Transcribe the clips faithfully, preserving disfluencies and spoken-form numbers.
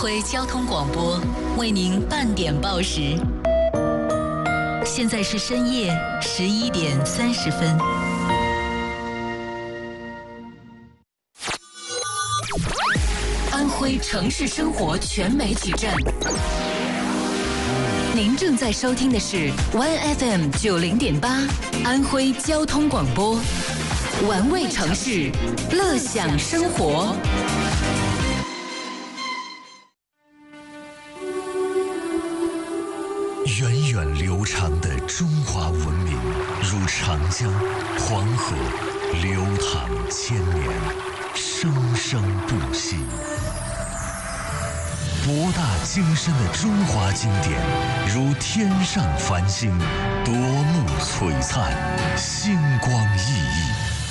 徽交通广播为您半点报时。现在是深夜十一点三十分。安徽城市生活全媒体站，您正在收听的是 One F M 九零点八安徽交通广播，玩味城市，乐享生活。 源远流长的中华文明，如长江、黄河，流淌千年，生生不息。博大精深的中华经典，如天上繁星，夺目璀璨，星光熠熠。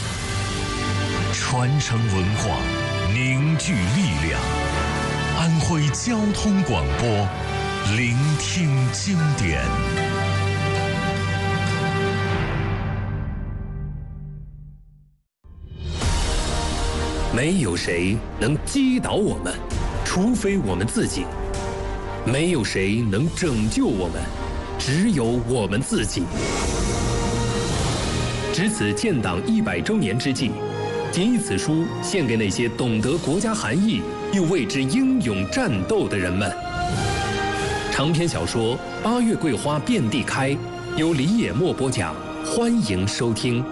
传承文化，凝聚力量。安徽交通广播，聆听经典。 没有谁能击倒我们，除非我们自己；没有谁能拯救我们，只有我们自己。值此建党一百周年之际，谨以此书献给那些懂得国家含义又为之英勇战斗的人们。长篇小说《八月桂花遍地开》，由李野墨播讲，欢迎收听。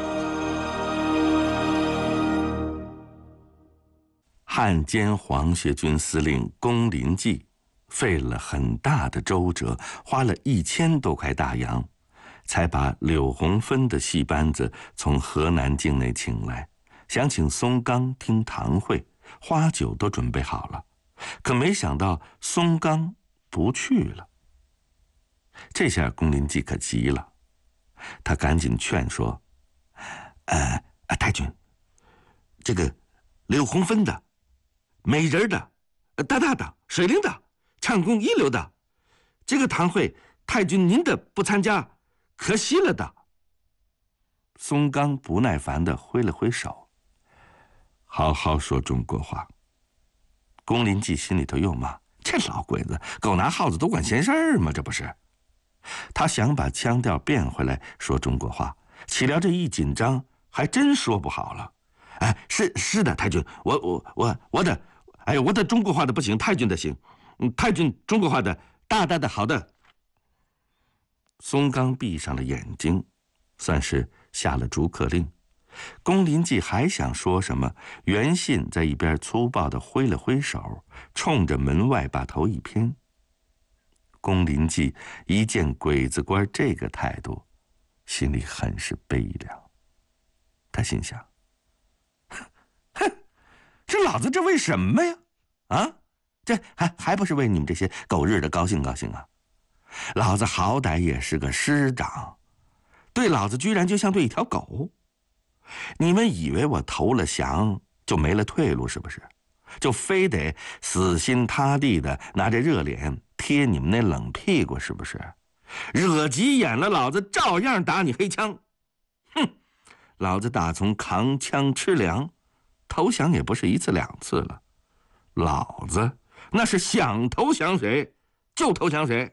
汉奸黄学军司令龚林骥费了很大的周折，花了一千多块大洋，才把柳红芬的戏班子从河南境内请来，想请松冈听堂会，花酒都准备好了，可没想到松冈不去了。这下龚林骥可急了，他赶紧劝说：“呃，太君，这个柳红芬的。美人的，大大的，水灵的，唱功一流的，这个堂会太君您的不参加，可惜了的。”松冈不耐烦地挥了挥手：“好好说中国话。”龚林骥心里头又骂：“这老鬼子，狗拿耗子都管闲事儿吗？这不是？”他想把腔调变回来说中国话，岂料这一紧张，还真说不好了。哎，是是的，太君，我我我我的，哎，我的中国话的不行，太君的行，嗯，太君中国话的大大的好的。松冈闭上了眼睛，算是下了逐客令。龚林骥还想说什么，袁信在一边粗暴地挥了挥手，冲着门外把头一偏。龚林骥一见鬼子官这个态度，心里很是悲凉。他心想：哼，这老子这为什么呀？啊，这还还不是为你们这些狗日的高兴高兴啊！老子好歹也是个师长，对老子居然就像对一条狗。你们以为我投了降就没了退路是不是？就非得死心塌地的拿着热脸贴你们那冷屁股是不是？惹急眼了，老子照样打你黑枪。哼！老子打从扛枪吃粮，投降也不是一次两次了。老子那是想投降谁就投降谁。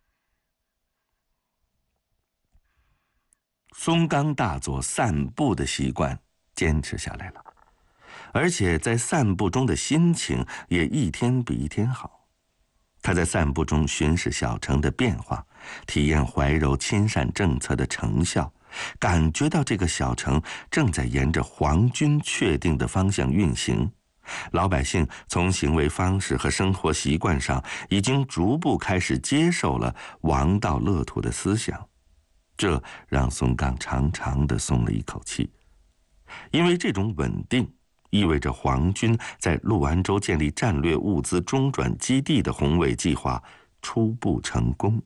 松冈大佐散步的习惯坚持下来了，而且在散步中的心情也一天比一天好。他在散步中巡视小城的变化，体验怀柔亲善政策的成效，感觉到这个小城正在沿着皇军确定的方向运行，老百姓从行为方式和生活习惯上已经逐步开始接受了王道乐土的思想，这让松冈长长地松了一口气，因为这种稳定意味着皇军在陆安州建立战略物资中转基地的宏伟计划初步成功。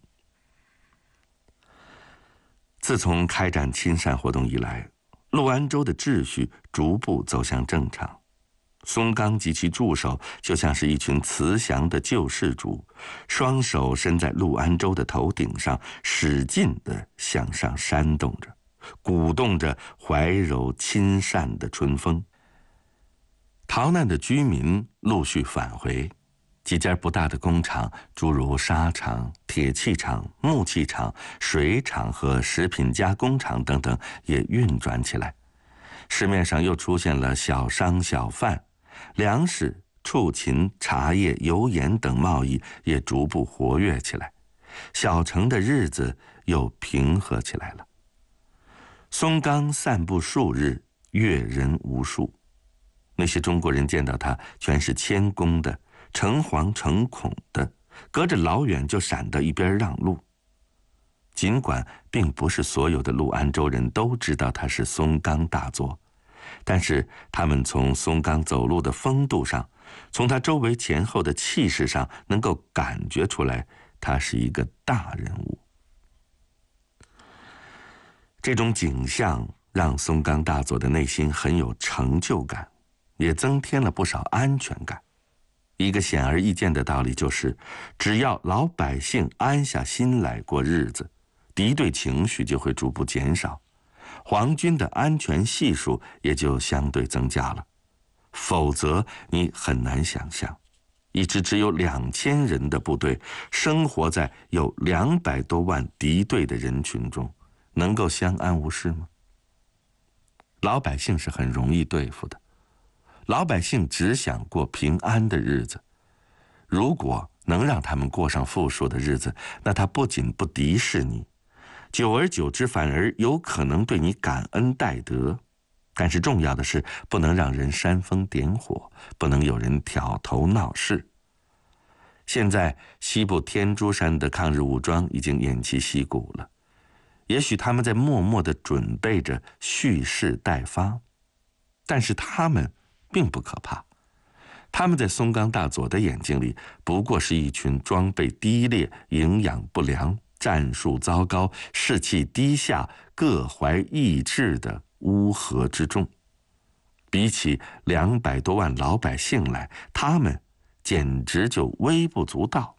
自从开展亲善活动以来，陆安州的秩序逐步走向正常。松冈及其助手就像是一群慈祥的救世主，双手伸在陆安州的头顶上，使劲地向上扇动着，鼓动着怀柔亲善的春风。逃难的居民陆续返回， 几家不大的工厂，诸如纱厂、铁器厂、木器厂、水厂和食品加工厂等等也运转起来。市面上又出现了小商小贩，粮食、畜禽、茶叶、油盐等贸易也逐步活跃起来，小城的日子又平和起来了。松冈散步数日，阅人无数。那些中国人见到他，全是谦恭的，诚惶诚恐的，隔着老远就闪到一边让路。尽管并不是所有的陆安州人都知道他是松冈大佐，但是他们从松冈走路的风度上，从他周围前后的气势上，能够感觉出来他是一个大人物。这种景象让松冈大佐的内心很有成就感，也增添了不少安全感。一个显而易见的道理就是，只要老百姓安下心来过日子，敌对情绪就会逐步减少，皇军的安全系数也就相对增加了。否则你很难想象，一支只有两千人的部队，生活在有两百多万敌对的人群中，能够相安无事吗？老百姓是很容易对付的，老百姓只想过平安的日子。如果能让他们过上富庶的日子，那他不仅不敌视你，久而久之反而有可能对你感恩戴德。但是重要的是，不能让人煽风点火，不能有人挑头闹事。现在西部天竺山的抗日武装已经偃旗息鼓了，也许他们在默默地准备着蓄势待发，但是他们并不可怕。他们在松冈大佐的眼睛里，不过是一群装备低劣、营养不良、战术糟糕、士气低下、各怀异志的乌合之众。比起两百多万老百姓来，他们简直就微不足道。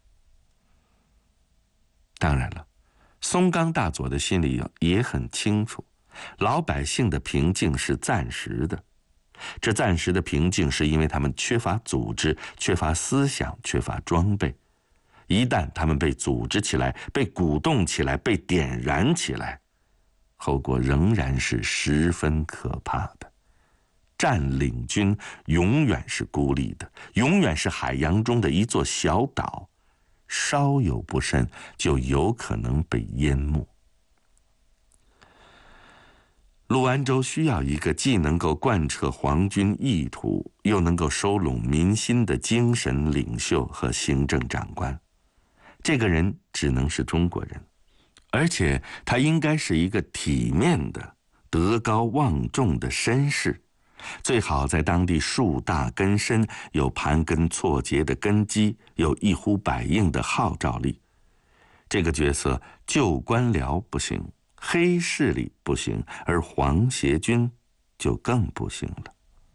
当然了，松冈大佐的心里也很清楚，老百姓的平静是暂时的。这暂时的平静是因为他们缺乏组织，缺乏思想，缺乏装备。一旦他们被组织起来，被鼓动起来，被点燃起来，后果仍然是十分可怕的。占领军永远是孤立的，永远是海洋中的一座小岛，稍有不慎就有可能被淹没。陆安州需要一个既能够贯彻皇军意图，又能够收拢民心的精神领袖和行政长官。这个人只能是中国人，而且他应该是一个体面的、德高望重的绅士，最好在当地树大根深，有盘根错节的根基，有一呼百应的号召力。这个角色旧官僚不行，黑势力不行，而皇协军就更不行了。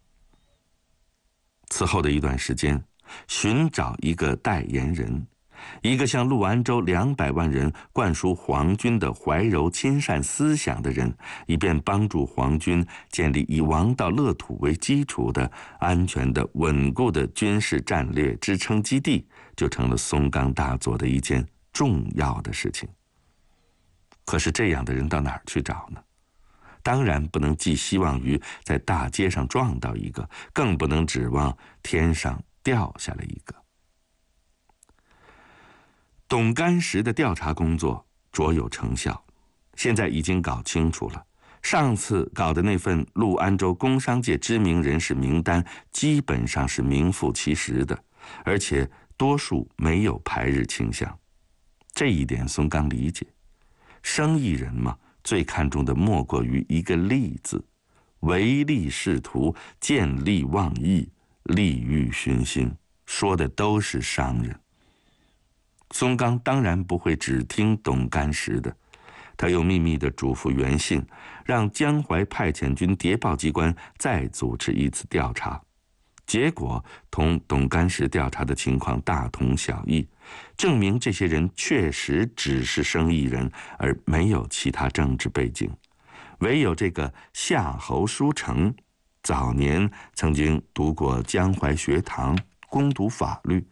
此后的一段时间，寻找一个代言人，一个向陆安州两百万人灌输皇军的怀柔亲善思想的人，以便帮助皇军建立以王道乐土为基础的安全的、稳固的军事战略支撑基地，就成了松冈大佐的一件重要的事情。可是这样的人到哪儿去找呢？当然不能寄希望于在大街上撞到一个，更不能指望天上掉下来一个。董干石的调查工作卓有成效，现在已经搞清楚了。上次搞的那份陆安州工商界知名人士名单基本上是名副其实的，而且多数没有排日倾向。这一点松冈理解，生意人嘛，最看重的莫过于一个利字，唯利是图，见利忘义，利欲熏心，说的都是商人。松冈当然不会只听董干石的，他又秘密地嘱咐袁信，让江淮派遣军谍报机关再组织一次调查。结果同董干石调查的情况大同小异，证明这些人确实只是生意人，而没有其他政治背景。唯有这个夏侯书成，早年曾经读过江淮学堂，攻读法律，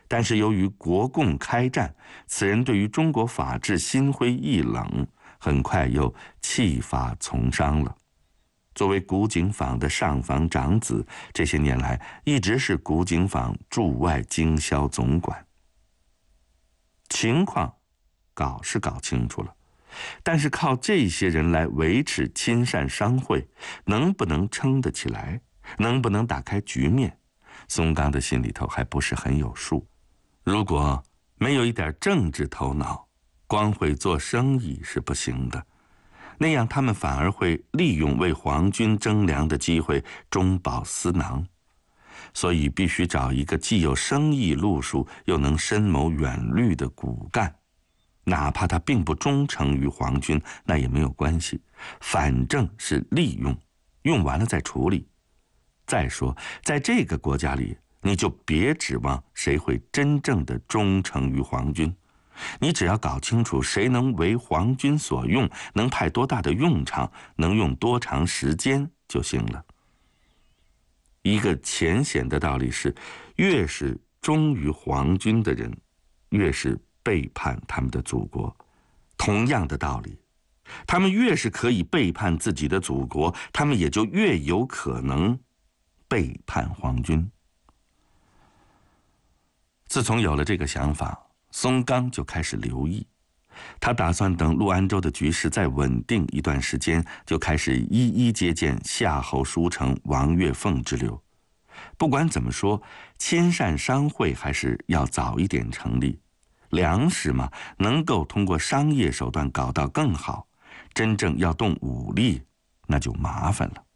但是由于国共开战，此人对于中国法治心灰意冷，很快又弃法从商了。作为古井坊的上房长子，这些年来一直是古井坊驻外经销总管。情况搞是搞清楚了，但是靠这些人来维持亲善商会，能不能撑得起来，能不能打开局面，松冈的心里头还不是很有数。如果没有一点政治头脑，光会做生意是不行的，那样他们反而会利用为皇军征粮的机会中饱私囊。所以必须找一个既有生意路数又能深谋远虑的骨干，哪怕他并不忠诚于皇军，那也没有关系，反正是利用，用完了再处理。再说在这个国家里，你就别指望谁会真正的忠诚于皇军，你只要搞清楚谁能为皇军所用，能派多大的用场，能用多长时间就行了。一个浅显的道理是，越是忠于皇军的人，越是背叛他们的祖国。同样的道理，他们越是可以背叛自己的祖国，他们也就越有可能背叛皇军。自从有了这个想法，松冈就开始留意，他打算等陆安州的局势再稳定一段时间，就开始一一接见夏侯书成、王岳凤之流。不管怎么说，亲善商会还是要早一点成立。粮食嘛，能够通过商业手段搞到更好，真正要动武力，那就麻烦了。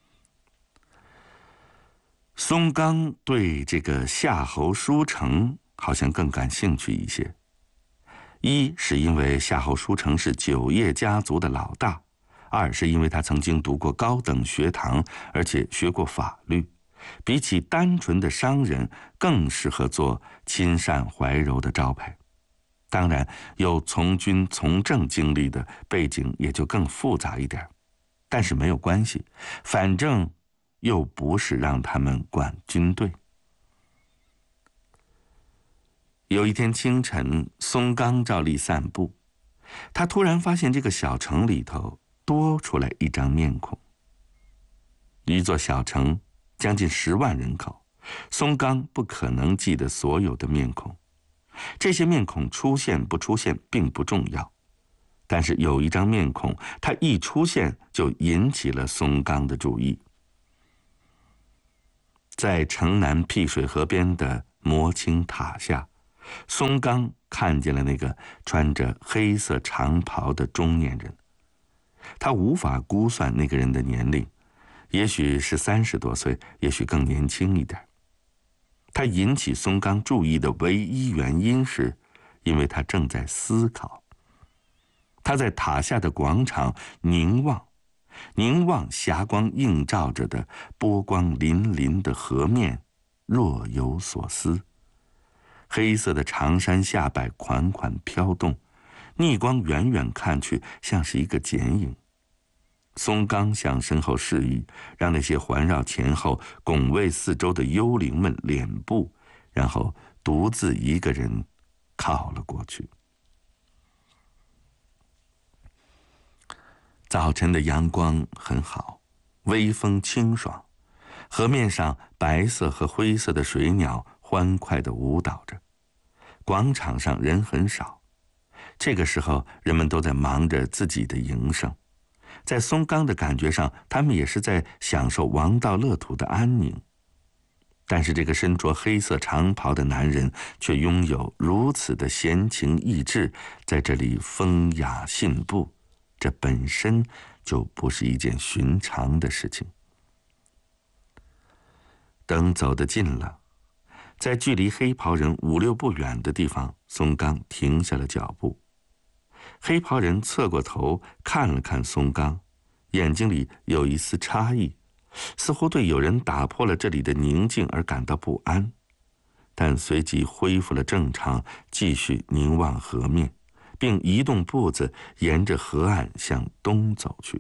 松冈对这个夏侯书成好像更感兴趣一些。一是因为夏侯书成是酒业家族的老大，二是因为他曾经读过高等学堂，而且学过法律，比起单纯的商人更适合做亲善怀柔的招牌。当然有从军从政经历的背景也就更复杂一点，但是没有关系，反正又不是让他们管军队。有一天清晨，松冈照例散步，他突然发现这个小城里头多出来一张面孔。一座小城将近十万人口，松冈不可能记得所有的面孔，这些面孔出现不出现并不重要，但是有一张面孔，它一出现就引起了松冈的注意。在城南辟水河边的摩青塔下，松冈看见了那个穿着黑色长袍的中年人。他无法估算那个人的年龄，也许是三十多岁，也许更年轻一点。他引起松冈注意的唯一原因是，因为他正在思考。他在塔下的广场凝望，凝望霞光映照着的波光粼粼的河面，若有所思。黑色的长衫下摆款款飘动，逆光远远看去像是一个剪影。松冈向身后示意，让那些环绕前后拱卫四周的幽灵们敛步，然后独自一个人靠了过去。早晨的阳光很好，微风清爽，河面上白色和灰色的水鸟欢快地舞蹈着。广场上人很少，这个时候人们都在忙着自己的营生。在松冈的感觉上，他们也是在享受王道乐土的安宁。但是这个身着黑色长袍的男人却拥有如此的闲情逸致，在这里风雅信步，这本身就不是一件寻常的事情。等走得近了，在距离黑袍人五六步远的地方，松冈停下了脚步。黑袍人侧过头看了看松冈，眼睛里有一丝诧异，似乎对有人打破了这里的宁静而感到不安，但随即恢复了正常，继续凝望河面，并移动步子沿着河岸向东走去。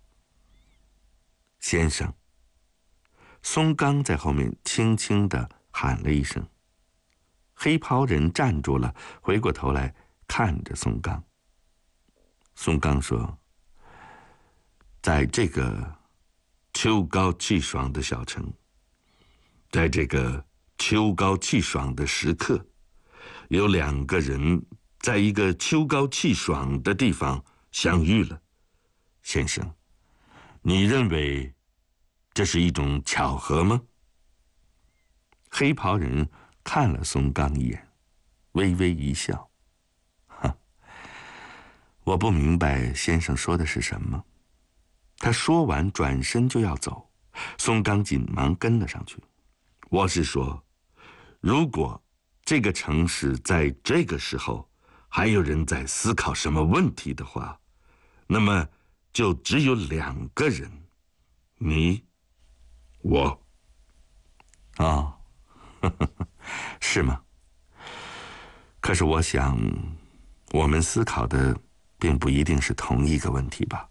先生，松冈在后面轻轻地喊了一声。 黑袍人站住了，回过头来看着松冈。松冈说：“在这个秋高气爽的小城，在这个秋高气爽的时刻，有两个人在一个秋高气爽的地方相遇了。先生，你认为这是一种巧合吗？”黑袍人看了松冈一眼，微微一笑：“哈，我不明白先生说的是什么。”他说完转身就要走，松冈紧忙跟了上去：“我是说，如果这个城市在这个时候还有人在思考什么问题的话，那么就只有两个人，你，我。”哦，呵呵呵，是吗？可是我想，我们思考的并不一定是同一个问题吧？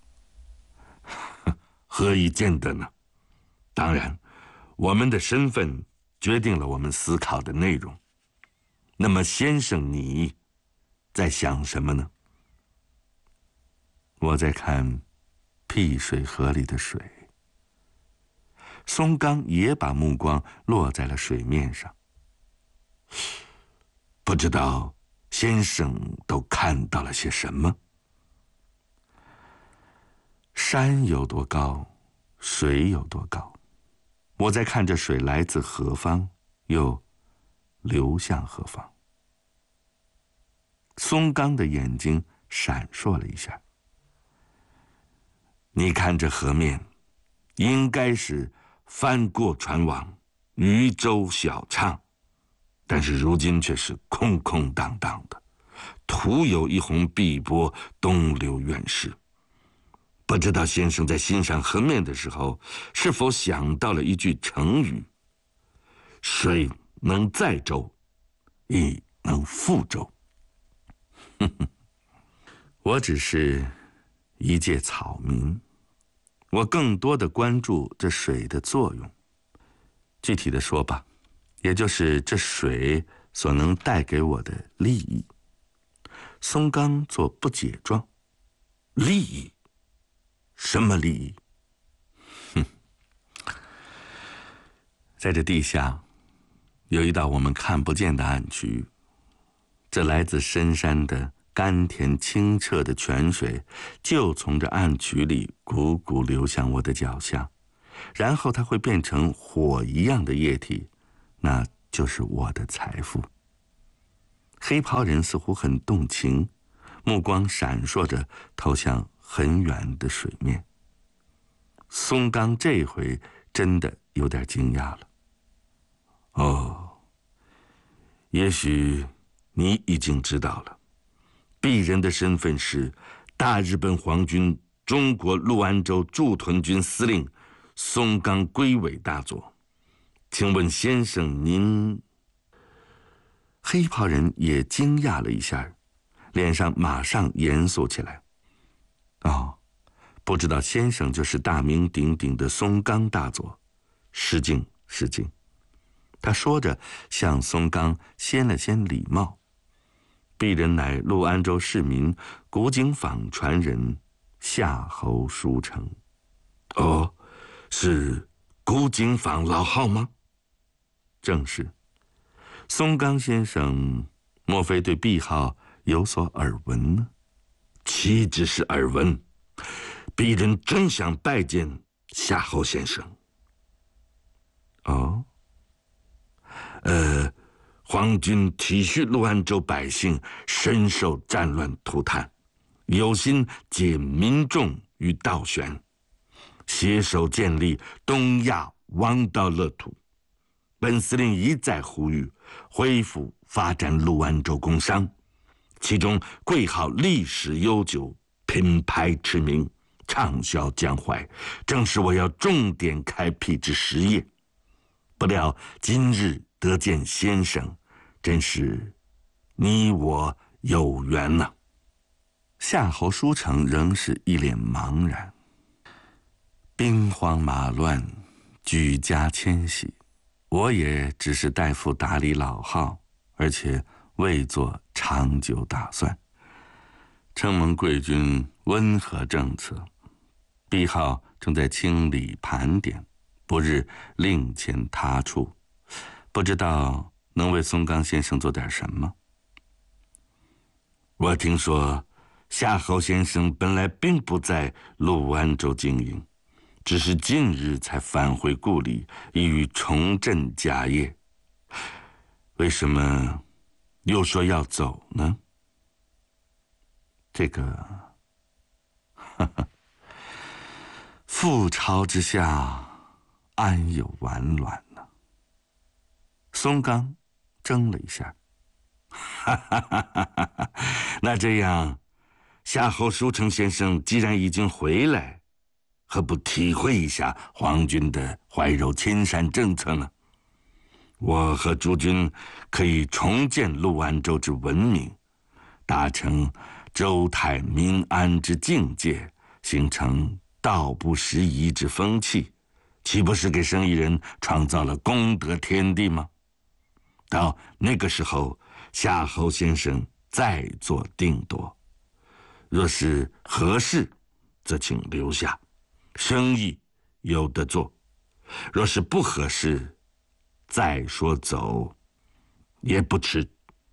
何以见得呢？当然，我们的身份决定了我们思考的内容。那么，先生，你在想什么呢？我在看碧水河里的水。松冈也把目光落在了水面上。不知道先生都看到了些什么？山有多高，水有多高。我在看着水来自何方，又流向何方。松冈的眼睛闪烁了一下。你看这河面，应该是翻过船网，渔舟小畅，但是如今却是空空荡荡的，徒有一泓碧波东流远逝。不知道先生在欣赏河面的时候，是否想到了一句成语：水能载舟，亦能覆舟。我只是一介草民，我更多的关注这水的作用。具体的说吧，也就是这水所能带给我的利益。松冈做不解状：利益？什么利益？哼，在这地下有一道我们看不见的暗渠，这来自深山的甘甜清澈的泉水就从这暗渠里汩汩流向我的脚下，然后它会变成火一样的液体，那就是我的财富。黑袍人似乎很动情，目光闪烁着投向很远的水面。松冈这回真的有点惊讶了。哦，也许你已经知道了，鄙人的身份是大日本皇军中国陆安州驻屯军司令松冈圭伟大佐。请问先生您……黑袍人也惊讶了一下，脸上马上严肃起来。哦，不知道先生就是大名鼎鼎的松冈大佐。失敬失敬。他说着向松冈先了先礼貌。鄙人乃陆安州市民古井坊传人夏侯书成。哦，是古井坊老号吗？正是。松冈先生莫非对敝号有所耳闻呢？岂止是耳闻，鄙人真想拜见夏侯先生。哦，呃，皇军体恤陆安州百姓深受战乱涂炭，有心解民众于倒悬，携手建立东亚王道乐土。本司令一再呼吁恢复发展陆安州工商，其中贵号历史悠久，品牌驰名，畅销江淮，正是我要重点开辟之实业。不料今日得见先生，真是你我有缘呐、啊。夏侯书成仍是一脸茫然。兵荒马乱，举家迁徙，我也只是代父打理老号， 而且未做长久打算。承蒙贵军温和政策，毕浩正在清理盘点，不日另迁他处，不知道能为松冈先生做点什么。我听说夏侯先生本来并不在陆安州经营，只是近日才返回故里，意欲重振家业。为什么又说要走呢？这个，哈哈，覆巢之下，安有完卵呢？松冈怔了一下，哈哈哈哈哈！那这样，夏侯书成先生既然已经回来，何不体会一下皇军的怀柔亲善政策呢？我和诸君可以重建陆安州之文明，达成州泰民安之境界，形成道不拾遗之风气，岂不是给生意人创造了功德天地吗？到那个时候，夏侯先生再做定夺。若是合适，则请留下，生意有得做；若是不合适，再说走也不迟。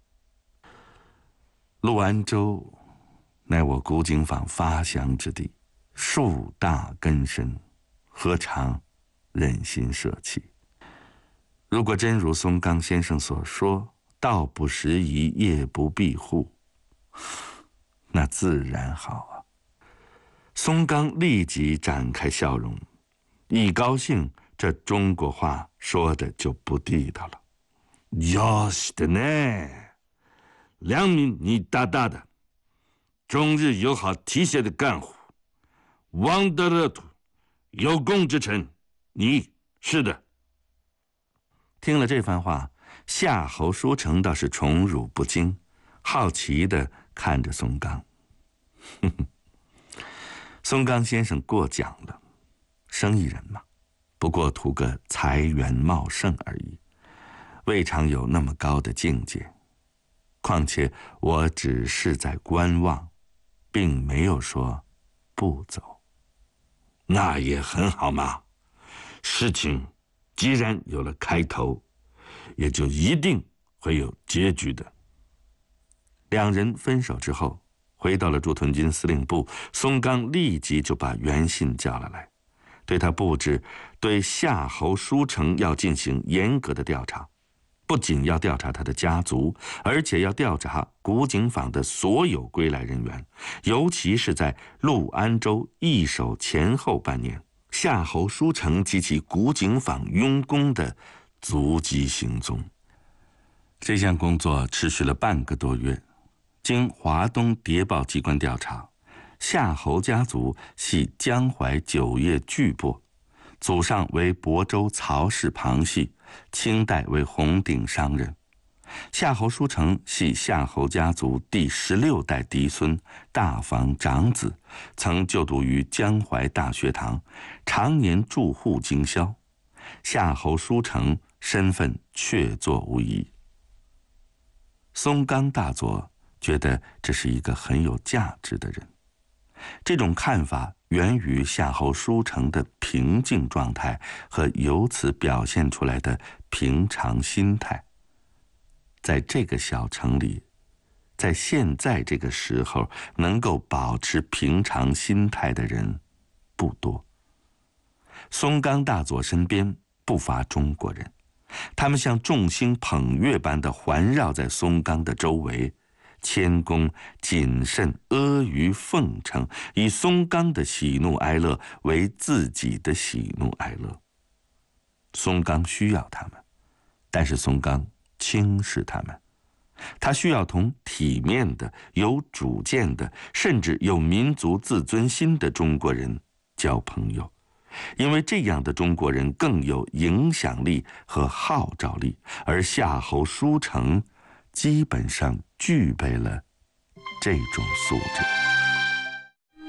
陆安州乃我古井坊发祥之地，树大根深，何尝忍心舍弃？如果真如松冈先生所说，道不拾遗，夜不闭户，那自然好啊。松冈立即展开笑容，一高兴，这中国话说的就不地道了。よし的呢，良民你大大的，终日有好提携的干户，王德乐土，有功之臣，你是的。听了这番话，夏侯书成倒是宠辱不惊，好奇地看着松冈。哼哼，松冈先生过奖了，生意人嘛，不过图个财源茂盛而已，未尝有那么高的境界。况且我只是在观望，并没有说不走。那也很好嘛，事情既然有了开头，也就一定会有结局的。两人分手之后，回到了驻屯军司令部，松冈立即就把袁信叫了来，对他布置对夏侯书成要进行严格的调查，不仅要调查他的家族，而且要调查古井坊的所有归来人员，尤其是在陆安州易手前后半年，夏侯书成及其古井坊佣工的足迹行踪。这项工作持续了半个多月，经华东谍报机关调查，夏侯家族系江淮酒业巨擘，祖上为亳州曹氏旁系，清代为红顶商人。夏侯书成系夏侯家族第十六代嫡孙，大房长子，曾就读于江淮大学堂，常年驻沪经销。夏侯书成身份确凿无疑。松冈大佐觉得这是一个很有价值的人，这种看法源于夏侯书成的平静状态和由此表现出来的平常心态。在这个小城里，在现在这个时候能够保持平常心态的人不多。松冈大佐身边不乏中国人，他们像众星捧月般地环绕在松冈的周围，谦恭谨慎，阿谀奉承，以松冈的喜怒哀乐为自己的喜怒哀乐。松冈需要他们，但是松冈轻视他们。他需要同体面的、有主见的，甚至有民族自尊心的中国人交朋友，因为这样的中国人更有影响力和号召力，而夏侯书成基本上具备了这种素质。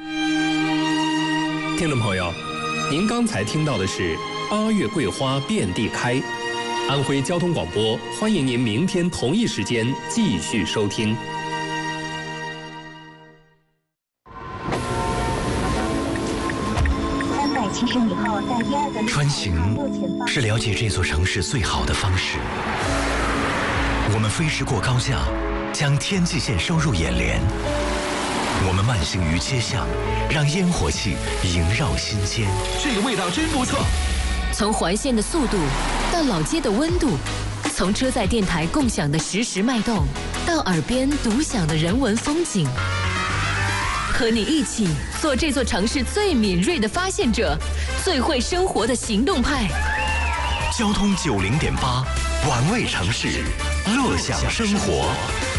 听众朋友，您刚才听到的是八月桂花遍地开， 安徽交通广播，欢迎您明天同一时间继续收听。 穿行是了解这座城市最好的方式。我们飞驰过高架，将天际线收入眼帘。我们慢行于街巷，让烟火气萦绕心间。 这个味道真不错。 从环线的速度到老街的温度，从车载电台共享的实时脉动，到耳边独享的人文风景。和你一起做这座城市最敏锐的发现者，最会生活的行动派。 交通九零点八，玩味城市，乐享生活。